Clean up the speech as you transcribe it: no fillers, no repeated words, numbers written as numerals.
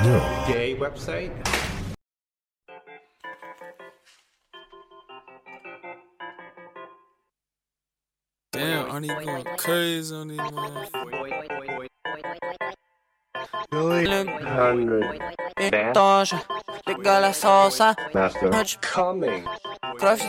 do. Gay website? Damn, Arnie going crazy on these motherfuckers. Toja, liga la sosa, Master. Coming.